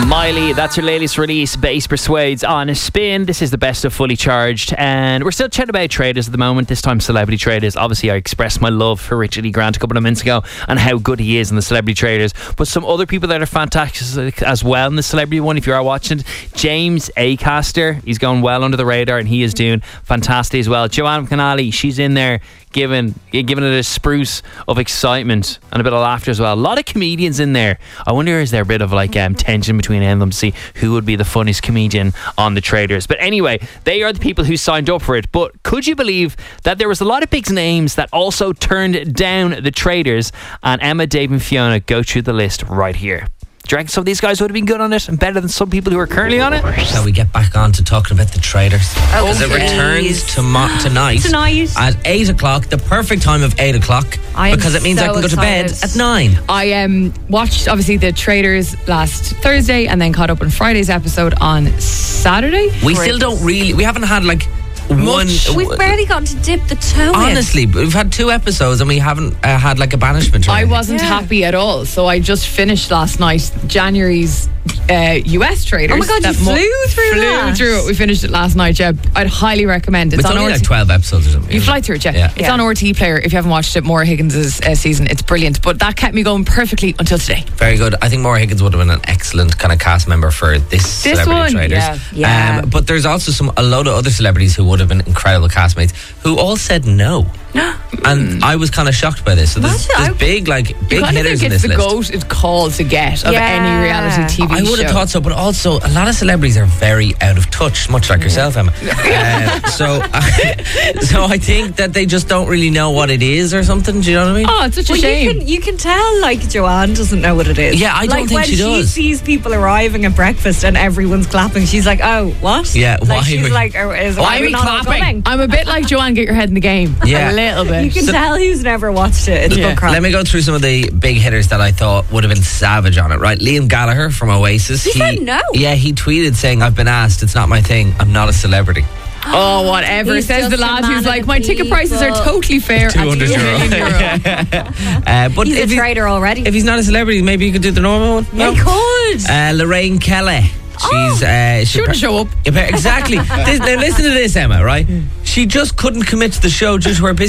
Miley, that's her latest release, Bass Persuades on a Spin. This is the best of Fully Charged, and we're still chatting about traders at the moment, this time celebrity traders. Obviously I expressed my love for Richard E. Grant a couple of minutes ago and how good he is in the celebrity traders, but some other people that are fantastic as well in the celebrity one, if you are watching, James Acaster, he's going well under the radar and he is doing fantastic as well. Joanne McAnally, she's in there giving it a spruce of excitement and a bit of laughter as well. A lot of comedians in there. I wonder, is there a bit of like tension between any of them to see who would be the funniest comedian on the traders? But anyway, they are the people who signed up for it. But could you believe that there was a lot of big names that also turned down the traders? And Emma, Dave and Fiona go through the list right here. Do you reckon some of these guys would have been good on it and better than some people who are currently on it? Shall we get back on to talking about the traders? Because it returns tonight at 8 o'clock, the perfect time of 8 o'clock, because it means I can go to bed at 9. I watched, obviously, the traders last Thursday and then caught up on Friday's episode on Saturday. We haven't had like We've barely gotten to dip the toe honestly, but we've had 2 episodes and we haven't had like a banishment. I wasn't happy at all, so I just finished last night January's US traders. Oh my god, you flew through it. We finished it last night. Yeah, I'd highly recommend it. It's only like 12 episodes or something. You fly through it, yeah. It's on RT Player. If you haven't watched it, Maura Higgins' season, it's brilliant. But that kept me going perfectly until today. Very good. I think Maura Higgins would have been an excellent kind of cast member for this celebrity traders. Yeah. But there's also a load of other celebrities who would have been incredible castmates who all said no. And I was kind of shocked by this. So there's big hitters in this list. It's the GOAT it's called to get of any reality TV show. I would have thought so, but also a lot of celebrities are very out of touch, much like yourself, Emma. So I think that they just don't really know what it is or something. Do you know what I mean? Oh, it's such a shame. You can tell, like, Joanne doesn't know what it is. Yeah, I don't think she does. When she sees people arriving at breakfast and everyone's clapping, she's like, oh, what? Yeah, like, she's like, why are we not clapping? I'm a bit like Joanne, get your head in the game. Yeah. A little bit. You can tell who's never watched it. It's good crap. Let me go through some of the big hitters that I thought would have been savage on it, right? Liam Gallagher from Oasis. He said no. Yeah, he tweeted saying, I've been asked, it's not my thing, I'm not a celebrity. Oh, whatever. He's says the lad who's like, my ticket prices are totally fair. 200 euro. But he's a trader already. If he's not a celebrity, maybe you could do the normal one. Yeah, he could. Lorraine Kelly. She wouldn't show up. Exactly. Now listen to this, Emma, right? She just couldn't commit to the show due to her busy